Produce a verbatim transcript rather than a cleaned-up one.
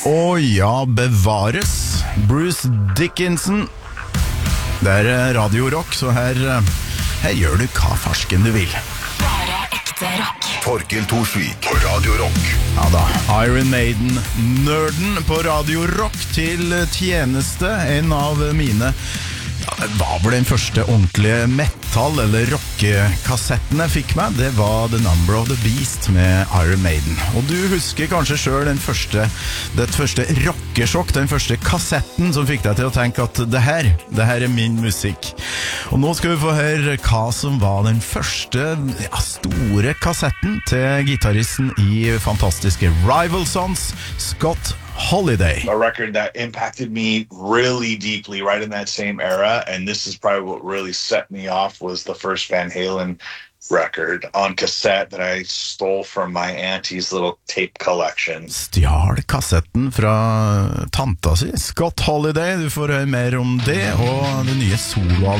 Å ja, bevares. Bruce Dickinson. Det er Radio Rock, så her, her gjør du hva farsken du vil. Bare ekte rock. Torkel Torsvik på Radio Rock. Ja da, Iron Maiden, nerden på Radio Rock til tjeneste. En av mine, ja, det var vel den første ordentlige metal- eller rockekassetten jeg fikk med. Det var The Number of the Beast med Iron Maiden. Og du husker kanskje selv den første, det første rockesjokk, den første kassetten som fikk deg til å tenke at det her, det her er min musikk. Og nå skal vi få høre hva som var den første ja, store kassetten til gitaristen i fantastiske Rival Sons, Scott Holiday. A record that impacted me really deeply right in that same era, and this is probably what really set me off, was the first Van Halen record on cassette that I stole from my auntie's little tape collection. Stjal kassetten fra tanta si, Scott Holiday. Du får høre mer om det og det nye soloalbumet.